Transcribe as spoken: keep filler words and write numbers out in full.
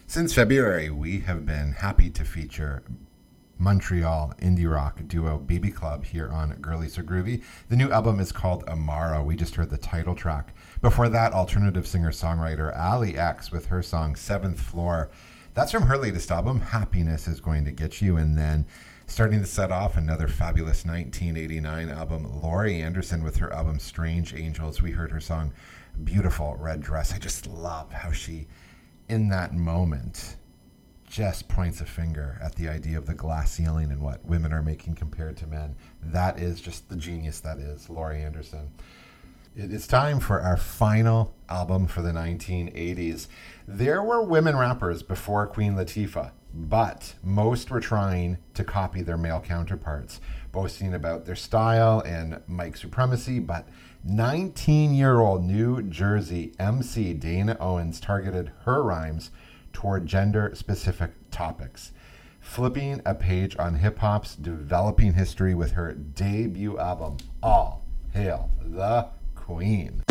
Since February, we have been happy to feature Montreal indie rock duo B B Club here on Girly So Groovy. The new album is called Amara. We just heard the title track. Before that, alternative singer-songwriter Ali X with her song Seventh Floor. That's from her latest album, Happiness Is Going to Get You. And then starting to set off another fabulous nineteen eighty-nine album, Laurie Anderson with her album Strange Angels. We heard her song Beautiful Red Dress. I just love how she, in that moment, just points a finger at the idea of the glass ceiling and what women are making compared to men. That is just the genius that is Laurie Anderson. It is time for our final album for the nineteen eighties. There were women rappers before Queen Latifah, but most were trying to copy their male counterparts, boasting about their style and mic supremacy, but nineteen-year-old New Jersey M C Dana Owens targeted her rhymes toward gender-specific topics, flipping a page on hip-hop's developing history with her debut album, All Hail the Queen.